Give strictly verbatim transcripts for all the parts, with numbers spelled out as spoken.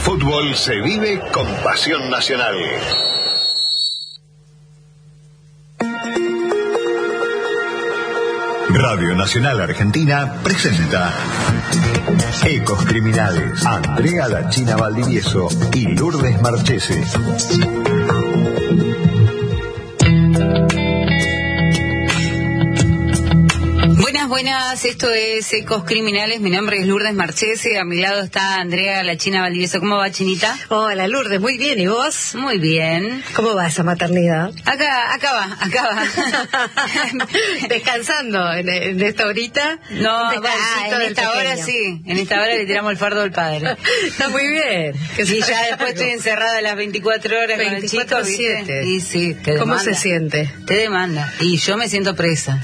fútbol se vive con pasión nacional. Radio Nacional Argentina presenta Ecos Criminales. Andrea La China Valdivieso y Lourdes Marchese. Buenas, buenas, esto es Ecos Criminales, mi nombre es Lourdes Marchese, a mi lado está Andrea La China Valdivieso. ¿Cómo va, Chinita? Hola, Lourdes, muy bien, ¿y vos? Muy bien. ¿Cómo va esa maternidad? Acá, acá va, acá va. ¿Descansando en, en esta horita? No, va, en esta pequeño. hora sí, en esta hora le tiramos el fardo al padre. Está muy bien. Y ya después estoy encerrada las veinticuatro horas con el chico, ¿viste? Y sí, te ¿Cómo demanda. se siente? Te demanda, y yo me siento presa.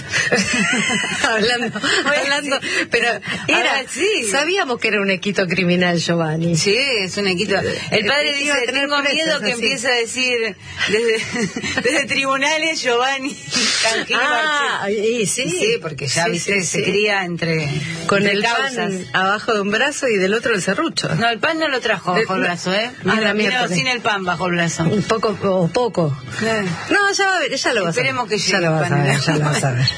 hablando, hablando, pero era, Ahora, sí. Sabíamos que era un equito criminal, Giovanni. Sí, es un equito. El padre dice, tengo miedo que empiece a decir desde, desde tribunales Giovanni Canjino. Ah, y sí. Sí, porque ya, sí, viste, sí, se sí. cría entre Con entre el causas. pan abajo de un brazo y del otro el serrucho. No, el pan no lo trajo bajo el brazo, ¿eh? Ah, Vino la mierda. sin el pan bajo el brazo. Un poco o poco. Eh. No, ya, va a ver, ya lo vas a ver. Esperemos que llegue ya lo vas el a pan. ver, ya lo vas a ver.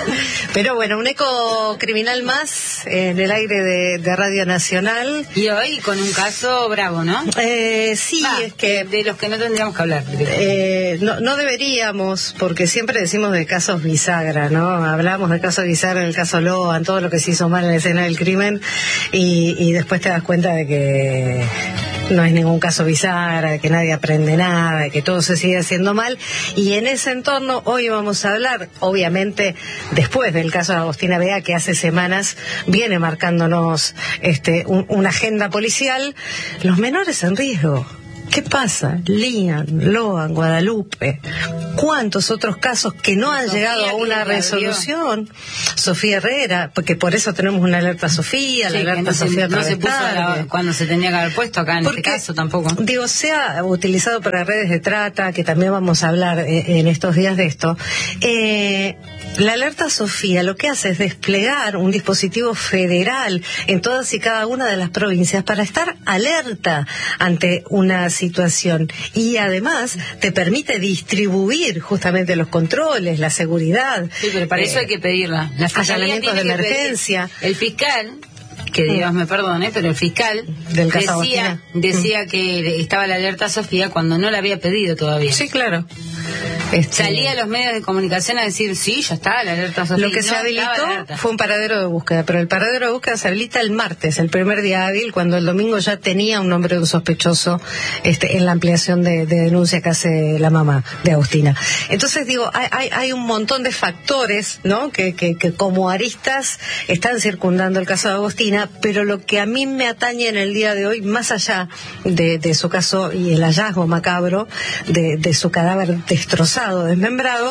Pero bueno, un eco criminal más en el aire de, de Radio Nacional. Y hoy con un caso bravo, ¿no? Eh, sí, Va, es que de los que no tendríamos que hablar. eh, no, no deberíamos, porque siempre decimos de casos bisagra, ¿no? Hablamos de casos bisagra, en el caso Loan, todo lo que se hizo mal en la escena del crimen, y, y después te das cuenta de que no es ningún caso bisagra, de que nadie aprende nada, de que todo se sigue haciendo mal. Y en ese entorno hoy vamos a hablar, obviamente, después del caso de Agostina Bea, que hace semanas viene marcándonos este, un, una agenda policial, los menores en riesgo. ¿Qué pasa? Lian, Loan, Guadalupe, ¿cuántos otros casos que no han Sofía, llegado a una que resolución? Sofía Herrera, porque por eso tenemos una alerta Sofía, Sí, la que alerta no se, Sofía no se puso otra vez la- tarde. cuando se tenía que haber puesto acá en Porque, este caso tampoco. Digo, se ha utilizado para redes de trata, que también vamos a hablar eh, en estos días de esto. Eh, la alerta Sofía lo que hace es desplegar un dispositivo federal en todas y cada una de las provincias para estar alerta ante una situación, y además te permite distribuir justamente los controles, la seguridad. Sí, pero para eh, eso hay que pedirla. La fiscalía allanamientos tiene de que pedir. emergencia. El fiscal, que Dios me perdone, pero el fiscal Del caso decía, Agostina. decía que estaba la alerta Sofía cuando no la había pedido todavía. Sí, claro. Este, Salía a los medios de comunicación a decir, sí, ya está la alerta Sofía. Lo que Y se no habilitó estaba la alerta. fue un paradero de búsqueda, pero el paradero de búsqueda se habilita el martes, el primer día hábil, cuando el domingo ya tenía un nombre de un sospechoso este, en la ampliación de, de denuncia que hace la mamá de Agustina. Entonces digo, hay, hay, hay un montón de factores, ¿no? Que, que, que como aristas están circundando el caso de Agustina, pero lo que a mí me atañe en el día de hoy, más allá de, de su caso y el hallazgo macabro de, de su cadáver destrozado, desmembrado,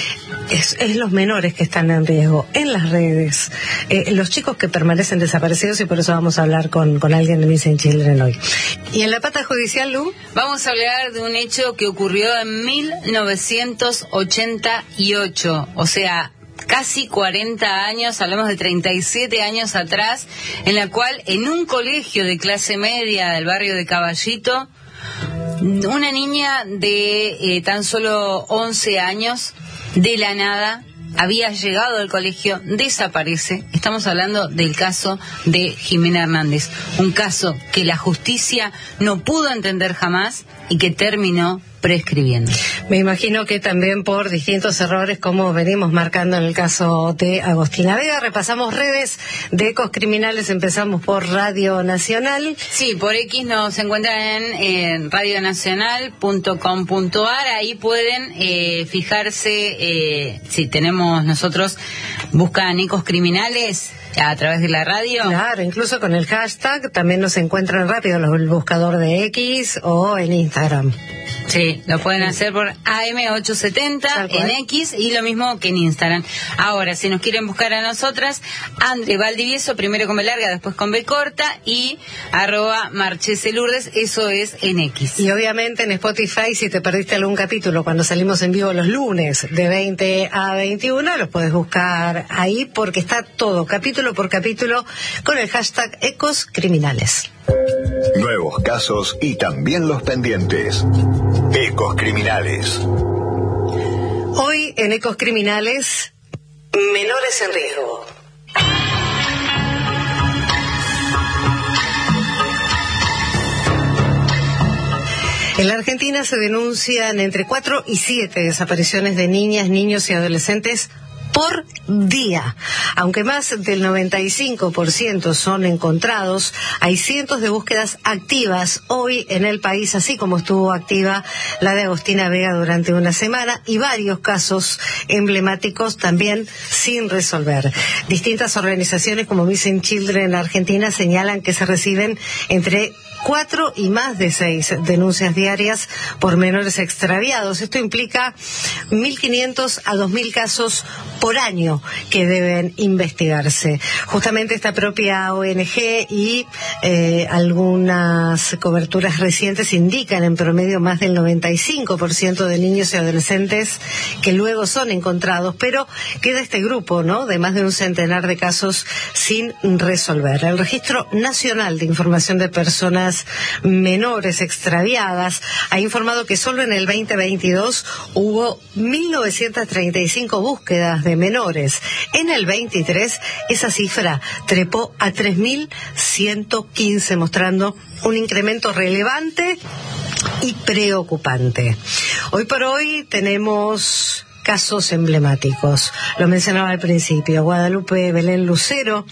Es, es los menores que están en riesgo en las redes, eh, los chicos que permanecen desaparecidos, y por eso vamos a hablar con, con alguien de Missing Children hoy. Y en la pata judicial, Lu, Vamos a hablar de un hecho que ocurrió en mil novecientos ochenta y ocho, o sea, casi cuarenta años, hablamos de treinta y siete años atrás, en la cual en un colegio de clase media del barrio de Caballito, una niña de eh, tan solo once años, de la nada, había llegado al colegio, desaparece. Estamos hablando del caso de Jimena Hernández, un caso que la justicia no pudo entender jamás y que terminó prescribiendo. me imagino que también por distintos errores, como venimos marcando en el caso de Agostina Vega. Repasamos redes de Ecos Criminales, empezamos por Radio Nacional. Sí, por X nos encuentran en, en radionacional punto com punto a r, ahí pueden eh, fijarse, eh, si tenemos nosotros, buscan Ecos Criminales a través de la radio. Claro, incluso con el hashtag también nos encuentran rápido en el buscador de X o en Instagram. Sí, lo pueden hacer por A M ochocientos setenta Tal cual. en X y lo mismo que en Instagram. Ahora, si nos quieren buscar a nosotras, Andre Valdivieso, primero con B larga, después con B corta, y arroba Marchese Lourdes, eso es en X. Y obviamente en Spotify, si te perdiste algún capítulo cuando salimos en vivo los lunes de veinte a veintiuno, los puedes buscar ahí porque está todo, capítulo por capítulo, con el hashtag Ecos Criminales. nueve nuevos casos y también los pendientes. Ecos Criminales. Hoy en Ecos Criminales, menores en riesgo. En la Argentina se denuncian entre cuatro y siete desapariciones de niñas, niños y adolescentes por día. Aunque más del noventa y cinco por ciento son encontrados, hay cientos de búsquedas activas hoy en el país, así como estuvo activa la de Agostina Vega durante una semana, y varios casos emblemáticos también sin resolver. Distintas organizaciones como Missing Children Argentina señalan que se reciben entre cuatro y más de seis denuncias diarias por menores extraviados. Esto implica mil quinientos a dos mil casos por año que deben investigarse. Justamente esta propia O N G y eh, algunas coberturas recientes indican en promedio más del noventa y cinco por ciento de niños y adolescentes que luego son encontrados, pero queda este grupo, ¿no?, de más de un centenar de casos sin resolver. El Registro Nacional de Información de Personas Menores Extraviadas ha informado que solo en el veinte veintidós hubo mil novecientas treinta y cinco búsquedas de menores. En el veintitrés esa cifra trepó a tres mil ciento quince, mostrando un incremento relevante y preocupante. Hoy por hoy tenemos casos emblemáticos. Lo mencionaba al principio, Guadalupe Belén Lucero,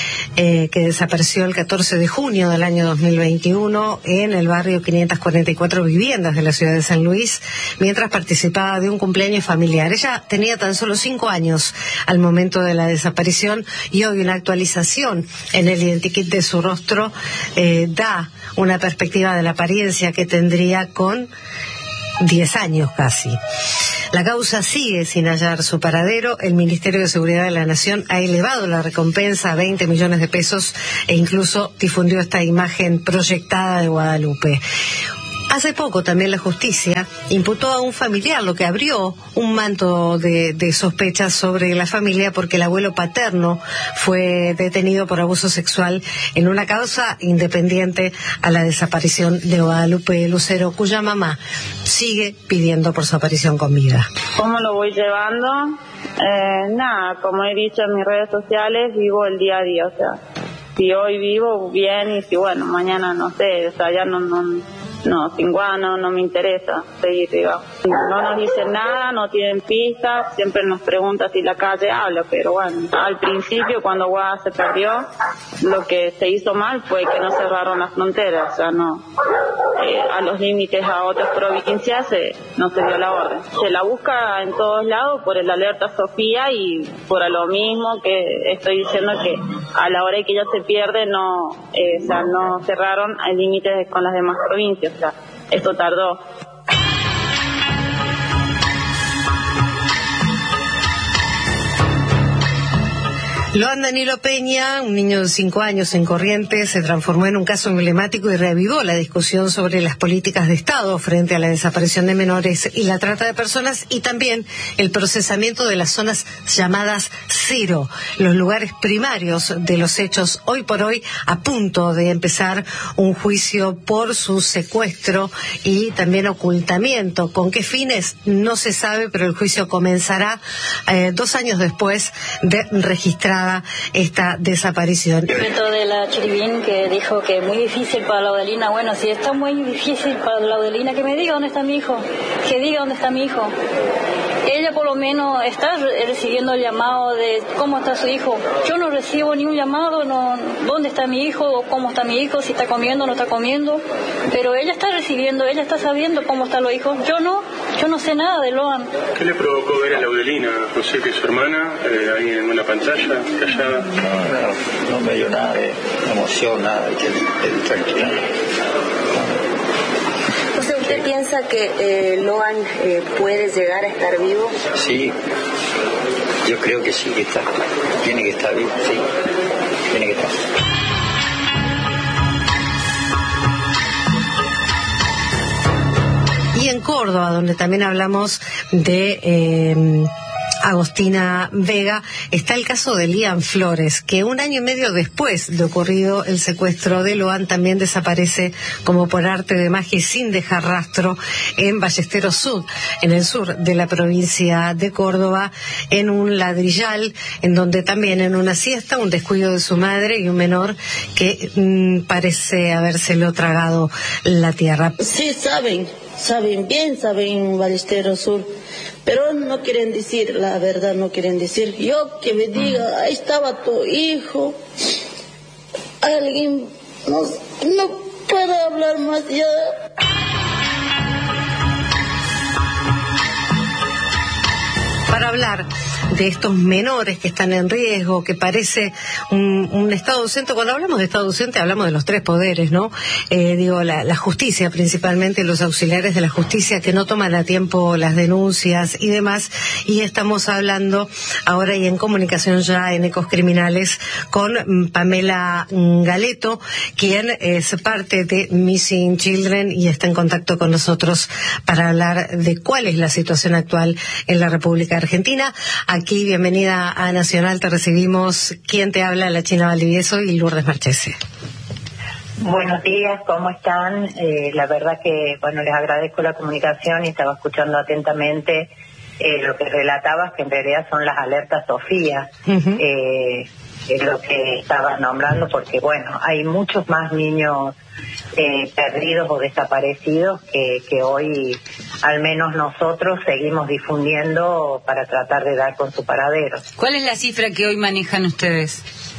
eh, que desapareció el catorce de junio del año dos mil veintiuno en el barrio quinientas cuarenta y cuatro Viviendas de la ciudad de San Luis, mientras participaba de un cumpleaños familiar. Ella tenía tan solo cinco años al momento de la desaparición, y hoy una actualización en el identikit de su rostro eh, da una perspectiva de la apariencia que tendría con diez años casi. La causa sigue sin hallar su paradero. El Ministerio de Seguridad de la Nación ha elevado la recompensa a veinte millones de pesos e incluso difundió esta imagen proyectada de Guadalupe. Hace poco también la justicia imputó a un familiar, lo que abrió un manto de, de sospechas sobre la familia, porque el abuelo paterno fue detenido por abuso sexual en una causa independiente a la desaparición de Guadalupe Lucero, cuya mamá sigue pidiendo por su aparición con vida. ¿Cómo lo voy llevando? Eh, nada, como he dicho en mis redes sociales, vivo el día a día. O sea, si hoy vivo bien, y si bueno, mañana no sé, o sea, ya no... no No, sin guano, no me interesa seguir, digamos. No nos dicen nada, no tienen pistas, siempre nos preguntan si la calle habla, pero bueno, al principio cuando Guada se perdió, lo que se hizo mal fue que no cerraron las fronteras, o sea, no, eh, a los límites a otras provincias eh, no se dio la orden. Se la busca en todos lados por el alerta Sofía y por lo mismo que estoy diciendo, que a la hora que ella se pierde no, eh, o sea, no cerraron límites con las demás provincias. O sea, esto tardó. Loan Danilo Peña, un niño de cinco años en Corrientes, se transformó en un caso emblemático y reavivó la discusión sobre las políticas de Estado frente a la desaparición de menores y la trata de personas, y también el procesamiento de las zonas llamadas cero, los lugares primarios de los hechos. Hoy por hoy, a punto de empezar un juicio por su secuestro y también ocultamiento. ¿Con qué fines? No se sabe, pero el juicio comenzará eh, dos años después de registrar esta desaparición. Respecto de la Chiribín, que dijo que es muy difícil para Laudelina. Bueno, si está muy difícil para Laudelina, que me diga dónde está mi hijo, que diga dónde está mi hijo. Ella por lo menos está recibiendo el llamado de cómo está su hijo. Yo no recibo ni un llamado, no, dónde está mi hijo, cómo está mi hijo, si está comiendo o no está comiendo, pero ella está recibiendo, ella está sabiendo cómo están los hijos. Yo no, yo no sé nada de Loan. ¿Qué le provocó ver a Laudelina, José, que su hermana, eh, ahí en una pantalla, callada? No, no, no me dio nada de emoción, nada de que de tranquilidad. José, ¿usted piensa que eh, Loan eh, puede llegar a estar vivo? Sí, yo creo que sí, que está, tiene que estar vivo, sí, tiene que estar. Y en Córdoba, donde también hablamos de eh, Agostina Vega, está el caso de Lian Flores, que un año y medio después de ocurrido el secuestro de Loan también desaparece como por arte de magia y sin dejar rastro en Ballesteros Sur, en el sur de la provincia de Córdoba, en un ladrillal, en donde también en una siesta un descuido de su madre y un menor que mmm, parece habérselo tragado la tierra. Sí, saben, saben bien, saben Ballesteros Sur, pero no quieren decir la verdad, no quieren decir. Yo que me diga, ahí estaba tu hijo, alguien no, no puede hablar más ya. Para hablar de estos menores que están en riesgo, que parece un, un Estado ausente. Cuando hablamos de Estado ausente hablamos de los tres poderes, ¿no? Eh, digo, la, la justicia principalmente, los auxiliares de la justicia que no toman a tiempo las denuncias y demás. Y estamos hablando ahora y en comunicación ya en Ecos Criminales con Pamela Galeto, quien es parte de Missing Children y está en contacto con nosotros para hablar de cuál es la situación actual en la República Argentina. Aquí, bienvenida a Nacional, te recibimos. ¿Quién te habla? La China Valdivieso y Lourdes Marchese. Buenos días, ¿cómo están? Eh, la verdad que, bueno, les agradezco la comunicación y estaba escuchando atentamente eh, lo que relatabas, que en realidad son las alertas Sofía, uh-huh. eh, es lo que estabas nombrando, porque, bueno, hay muchos más niños eh, perdidos o desaparecidos que, que hoy, al menos nosotros, seguimos difundiendo para tratar de dar con su paradero. ¿Cuál es la cifra que hoy manejan ustedes?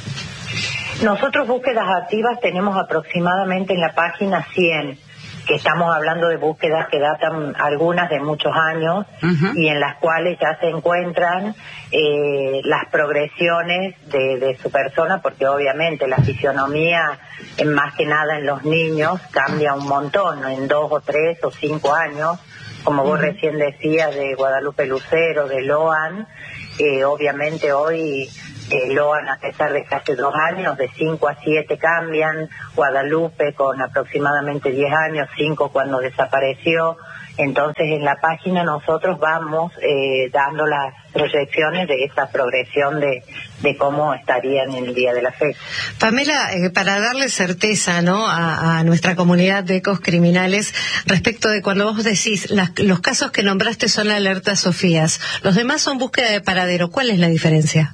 Nosotros búsquedas activas tenemos aproximadamente en la página cien, que estamos hablando de búsquedas que datan algunas de muchos años, uh-huh. y en las cuales ya se encuentran eh, las progresiones de, de su persona, porque obviamente la fisionomía, en más que nada en los niños, cambia un montón, ¿no? En dos o tres o cinco años, como uh-huh. vos recién decías de Guadalupe Lucero, de Loan, eh, obviamente hoy... Eh, Loan, a pesar de que hace dos años, de cinco a siete cambian, Guadalupe con aproximadamente diez años, cinco cuando desapareció. Entonces en la página nosotros vamos eh, dando las proyecciones de esa progresión de, de cómo estarían en el día de la fecha. Pamela, eh, para darle certeza, ¿no?, a, a nuestra comunidad de ecos criminales, respecto de cuando vos decís, las, los casos que nombraste son alertas Sofías, los demás son búsqueda de paradero, ¿cuál es la diferencia?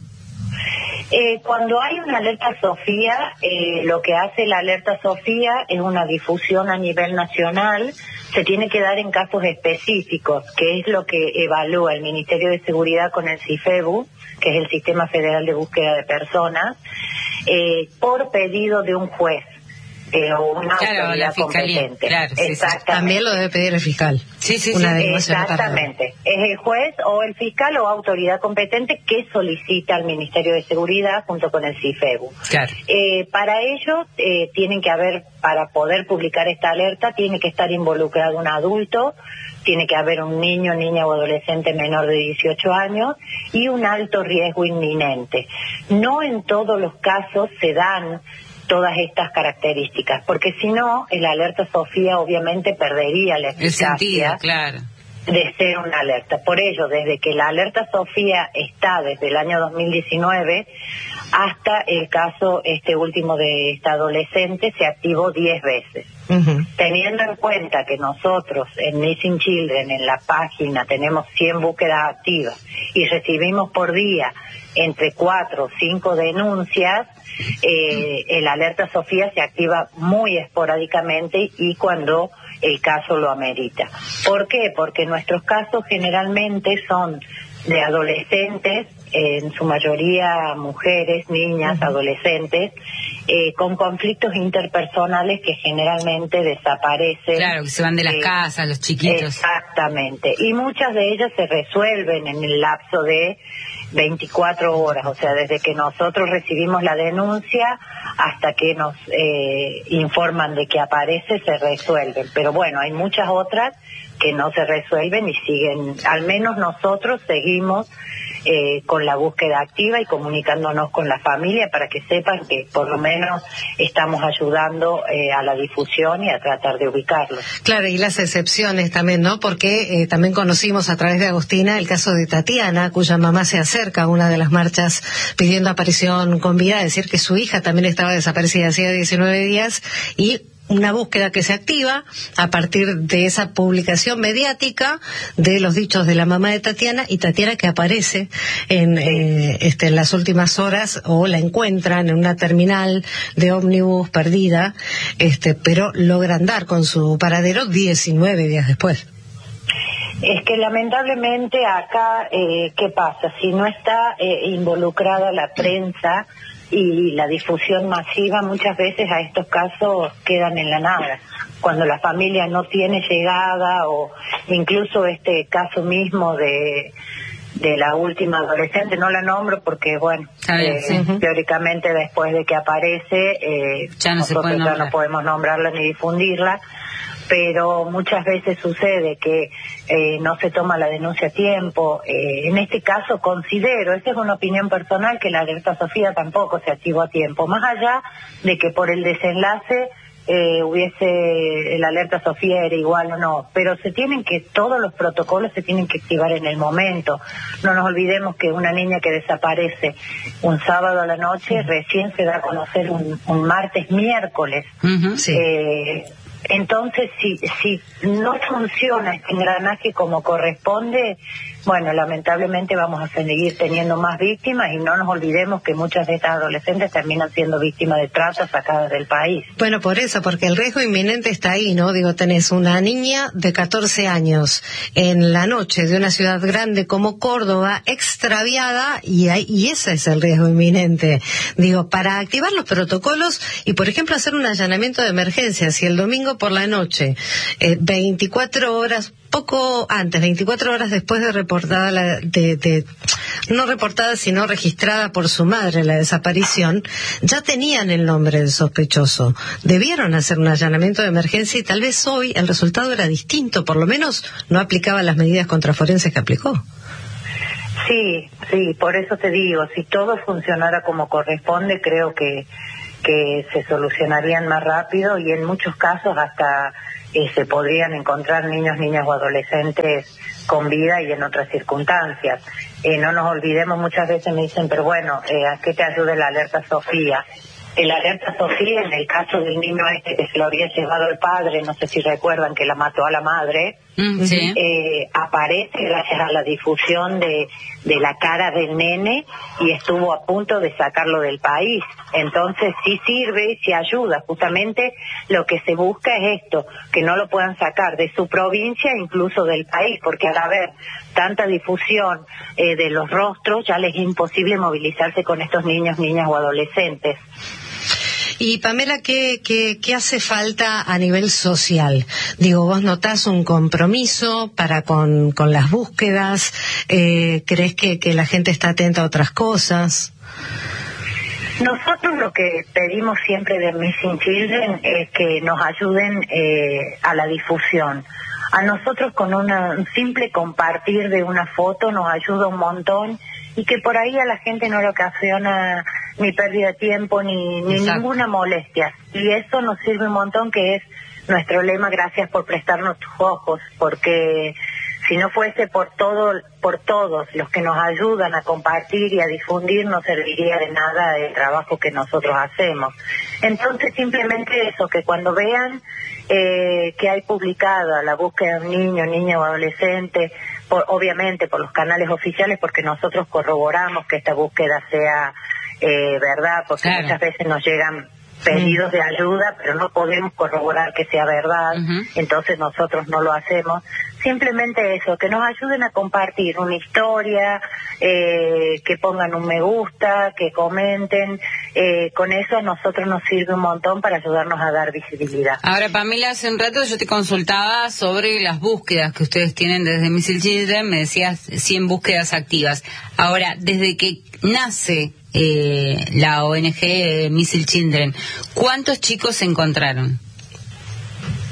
Eh, cuando hay una alerta Sofía, eh, lo que hace la alerta Sofía es una difusión a nivel nacional, se tiene que dar en casos específicos, que es lo que evalúa el Ministerio de Seguridad con el CIFEBU, que es el Sistema Federal de Búsqueda de Personas, eh, por pedido de un juez. Eh, o una claro, autoridad competente. Claro, sí, sí. También lo debe pedir el fiscal. Sí, sí, una sí. Exactamente. Es el juez o el fiscal o autoridad competente que solicita al Ministerio de Seguridad junto con el CIFEBU. Claro. Eh, para ello, eh, tienen que haber, para poder publicar esta alerta, tiene que estar involucrado un adulto, tiene que haber un niño, niña o adolescente menor de dieciocho años y un alto riesgo inminente. No en todos los casos se dan todas estas características, porque si no, el alerta Sofía obviamente perdería la eficacia el sentido, claro. de ser una alerta. Por ello, desde que la alerta Sofía está desde el año dos mil diecinueve hasta el caso este último de esta adolescente se activó diez veces. Uh-huh. Teniendo en cuenta que nosotros en Missing Children, en la página, tenemos cien búsquedas activas y recibimos por día entre cuatro o cinco denuncias, eh, el alerta Sofía se activa muy esporádicamente y cuando el caso lo amerita. ¿Por qué? Porque nuestros casos generalmente son de adolescentes, eh, en su mayoría mujeres, niñas, uh-huh. adolescentes, eh, con conflictos interpersonales que generalmente desaparecen. Claro, que se van de las eh, casas, los chiquitos. Exactamente. Y muchas de ellas se resuelven en el lapso de veinticuatro horas, o sea, desde que nosotros recibimos la denuncia hasta que nos eh, informan de que aparece, se resuelven. Pero bueno, hay muchas otras que no se resuelven y siguen, al menos nosotros seguimos eh, con la búsqueda activa y comunicándonos con la familia para que sepan que por lo menos estamos ayudando eh, a la difusión y a tratar de ubicarlos. Claro, y las excepciones también, ¿no? Porque eh, también conocimos a través de Agustina el caso de Tatiana, cuya mamá se acerca a una de las marchas pidiendo aparición con vida, decir que su hija también estaba desaparecida hacía diecinueve días y una búsqueda que se activa a partir de esa publicación mediática de los dichos de la mamá de Tatiana, y Tatiana que aparece en, eh, este, en las últimas horas, o la encuentran en una terminal de ómnibus perdida, este, pero logran dar con su paradero diecinueve días después. Es que lamentablemente acá, eh, ¿qué pasa? Si no está eh, involucrada la prensa y la difusión masiva, muchas veces a estos casos quedan en la nada. Cuando la familia no tiene llegada, o incluso este caso mismo de de la última adolescente, no la nombro porque, bueno, bien, eh, sí. teóricamente después de que aparece, eh, ya no nosotros se puede ya no podemos nombrarla ni difundirla, pero muchas veces sucede que eh, no se toma la denuncia a tiempo. Eh, en este caso considero, esta es una opinión personal, que la alerta Sofía tampoco se activó a tiempo, más allá de que por el desenlace eh, hubiese, la alerta Sofía era igual o no, pero se tienen que, todos los protocolos se tienen que activar en el momento. No nos olvidemos que una niña que desaparece un sábado a la noche recién se da a conocer un, un martes, miércoles. Uh-huh, sí. eh, Entonces, si si no funciona este engranaje como corresponde, bueno, lamentablemente vamos a seguir teniendo más víctimas, y no nos olvidemos que muchas de estas adolescentes terminan siendo víctimas de trata sacadas del país. Bueno, por eso, porque el riesgo inminente está ahí, ¿no? Digo, tenés una niña de catorce años en la noche de una ciudad grande como Córdoba, extraviada, y, hay, y ese es el riesgo inminente. Digo, para activar los protocolos y, por ejemplo, hacer un allanamiento de emergencia, si el domingo por la noche, eh, veinticuatro horas, poco antes, veinticuatro horas después de reportada, la, de, de, no reportada, sino registrada por su madre la desaparición, ya tenían el nombre del sospechoso. Debieron hacer un allanamiento de emergencia, y tal vez hoy el resultado era distinto, por lo menos no aplicaba las medidas contraforenses que aplicó. Sí, sí, por eso te digo, si todo funcionara como corresponde, creo que que se solucionarían más rápido, y en muchos casos hasta eh, se podrían encontrar niños, niñas o adolescentes con vida y en otras circunstancias. Eh, no nos olvidemos, muchas veces me dicen, pero bueno, eh, ¿a qué te ayuda la alerta Sofía? El alerta Sofía, en el caso del niño este que se lo había llevado el padre, no sé si recuerdan que la mató a la madre, mm, sí. eh, aparece gracias a la difusión de, de la cara del nene, y estuvo a punto de sacarlo del país. Entonces sí sirve y sí ayuda. Justamente lo que se busca es esto, que no lo puedan sacar de su provincia, incluso del país, porque al haber tanta difusión eh, de los rostros, ya les es imposible movilizarse con estos niños, niñas o adolescentes. Y Pamela, ¿qué, qué, qué hace falta a nivel social? Digo, ¿vos notás un compromiso para con, con las búsquedas? Eh, ¿Crees que, que la gente está atenta a otras cosas? Nosotros lo que pedimos siempre de Missing Children es que nos ayuden eh, a la difusión. A nosotros con una, un simple compartir de una foto nos ayuda un montón, y que por ahí a la gente no le ocasiona ni pérdida de tiempo ni, ni ninguna molestia. Y eso nos sirve un montón, que es nuestro lema, gracias por prestarnos tus ojos, porque si no fuese por todo, por todos los que nos ayudan a compartir y a difundir, no serviría de nada el trabajo que nosotros hacemos. Entonces simplemente eso, que cuando vean eh, que hay publicada la búsqueda de un niño, niña o adolescente, por, obviamente por los canales oficiales, porque nosotros corroboramos que esta búsqueda sea eh, verdad, porque claro, muchas veces nos llegan pedidos de ayuda, pero no podemos corroborar que sea verdad, uh-huh. Entonces nosotros no lo hacemos. Simplemente eso, que nos ayuden a compartir una historia, eh, que pongan un me gusta, que comenten, eh, con eso a nosotros nos sirve un montón para ayudarnos a dar visibilidad. Ahora, Pamela, hace un rato yo te consultaba sobre las búsquedas que ustedes tienen desde Missing Children, me decías cien búsquedas activas. Ahora, desde que nace eh, la O N G eh, Missing Children, ¿cuántos chicos se encontraron?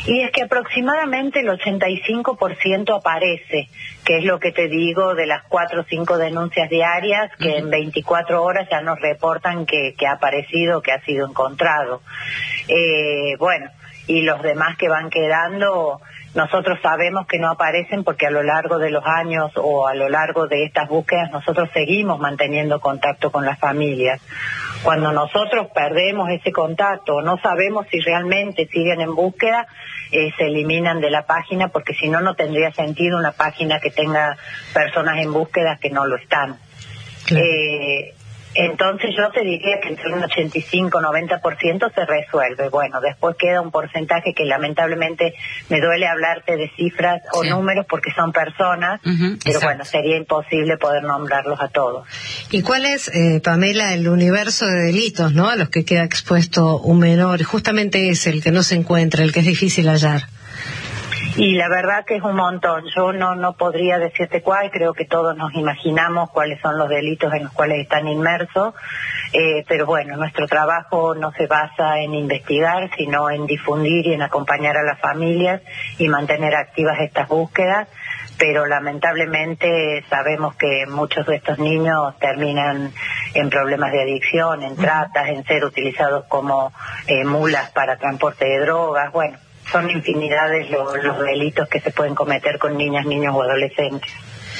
Y es que aproximadamente el ochenta y cinco por ciento aparece, que es lo que te digo de las cuatro o cinco denuncias diarias, que uh-huh. en veinticuatro horas ya nos reportan que, que ha aparecido, que ha sido encontrado. Eh, bueno, y los demás que van quedando, nosotros sabemos que no aparecen porque a lo largo de los años o a lo largo de estas búsquedas nosotros seguimos manteniendo contacto con las familias. Cuando nosotros perdemos ese contacto, no sabemos si realmente siguen en búsqueda, eh, se eliminan de la página, porque si no, no tendría sentido una página que tenga personas en búsqueda que no lo están. Claro. Eh, entonces yo te diría que entre un ochenta y cinco a noventa por ciento se resuelve. Bueno, después queda un porcentaje que lamentablemente me duele hablarte de cifras o sí. números porque son personas, uh-huh, pero exacto. bueno, sería imposible poder nombrarlos a todos. ¿Y cuál es, eh, Pamela, el universo de delitos, ¿no?, a los que queda expuesto un menor? Justamente es el que no se encuentra, el que es difícil hallar. Y la verdad que es un montón. Yo no no podría decirte cuál, creo que todos nos imaginamos cuáles son los delitos en los cuales están inmersos, eh, pero bueno, nuestro trabajo no se basa en investigar, sino en difundir y en acompañar a las familias y mantener activas estas búsquedas, pero lamentablemente sabemos que muchos de estos niños terminan en problemas de adicción, en tratas, en ser utilizados como eh, mulas para transporte de drogas. Bueno, son infinidades los, los delitos que se pueden cometer con niñas, niños o adolescentes.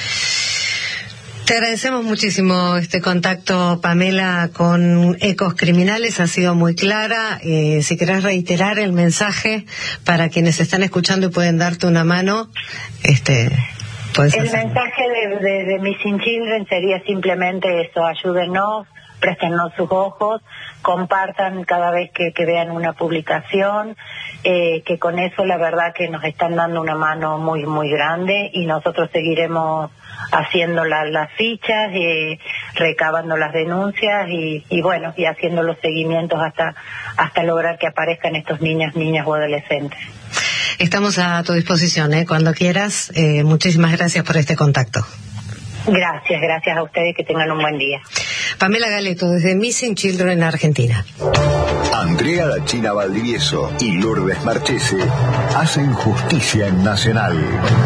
Te agradecemos muchísimo este contacto, Pamela, con Ecos Criminales, ha sido muy clara. Eh, si querés reiterar el mensaje para quienes están escuchando y pueden darte una mano, este, puedes El hacerlo. mensaje de, de, de Missing Children sería simplemente eso: ayúdennos, préstennos sus ojos, compartan cada vez que, que vean una publicación, eh, que con eso la verdad que nos están dando una mano muy muy grande, y nosotros seguiremos haciendo la, las fichas, eh, recabando las denuncias y, y bueno, y haciendo los seguimientos hasta hasta lograr que aparezcan estos niñas, niñas o adolescentes. Estamos a tu disposición, ¿eh? Cuando quieras. Eh, muchísimas gracias por este contacto. Gracias, gracias a ustedes, que tengan un buen día. Pamela Galeto, desde Missing Children, Argentina. Andrea La China Valdivieso y Lourdes Marchese hacen justicia en Nacional.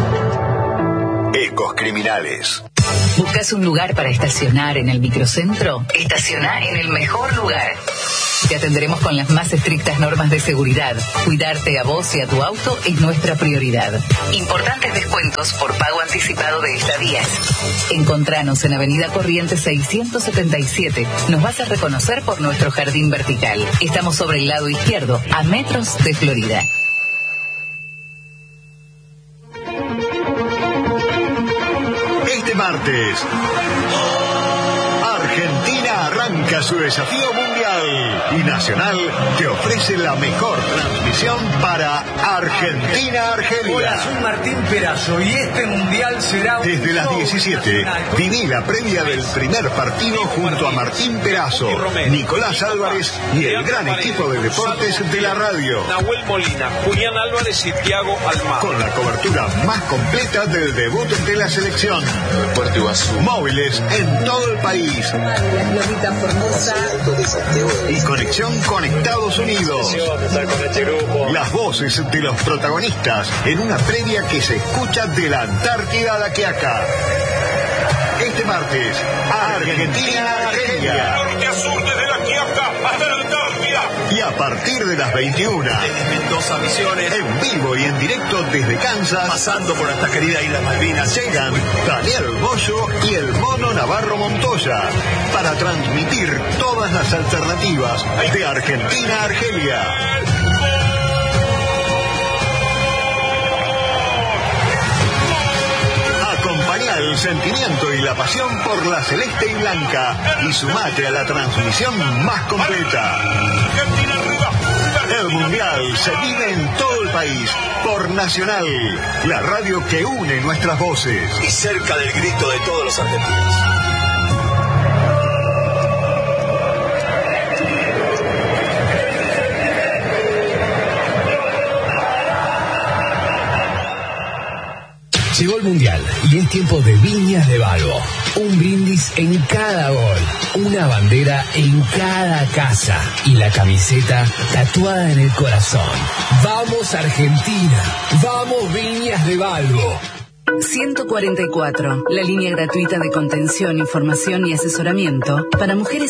Ecos Criminales. ¿Buscas un lugar para estacionar en el microcentro? Estaciona en el mejor lugar. Te atenderemos con las más estrictas normas de seguridad. Cuidarte a vos y a tu auto es nuestra prioridad. Importantes descuentos por pago anticipado de estadías. Encontranos en Avenida Corrientes seiscientos setenta y siete. Nos vas a reconocer por nuestro jardín vertical. Estamos sobre el lado izquierdo, a metros de Florida. Este martes, Argentina arranca su desafío mundial y Nacional te ofrece la mejor transmisión para Argentina-Argelia. Hola, soy Martín Perazo y este mundial será un Desde las diecisiete, viví la previa del primer partido junto a Martín Perazo, Nicolás Álvarez y el gran equipo de deportes de la radio. Nahuel Molina, Julián Álvarez y Thiago Almada. Con la cobertura más completa del debut de la selección. Móviles en todo el país. Y conexión con Estados Unidos. Las voces de los protagonistas en una previa que se escucha de la Antártida a la Quiaca. Este martes, Argentina-Argelia. Norte a sur, desde la Quiaca hasta la Antártida. Y a partir de las veintiuna, desde Mendoza, Misiones, en vivo y en directo desde Kansas, pasando por esta querida isla Malvinas, llegan Daniel Bollo y el Mono Navarro Montoya para transmitir todas las alternativas de Argentina a Argelia. Acompañá el sentimiento y la pasión por la celeste y blanca y sumate a la transmisión más completa. El Mundial se vive en todo el país por Nacional, la radio que une nuestras voces. Y cerca del grito de todos los argentinos. Llegó el Mundial y es tiempo de Viñas de Balbo. Un brindis en cada gol, una bandera en cada casa y la camiseta tatuada en el corazón. ¡Vamos Argentina! ¡Vamos Viñas de Balbo! ciento cuarenta y cuatro, la línea gratuita de contención, información y asesoramiento para mujeres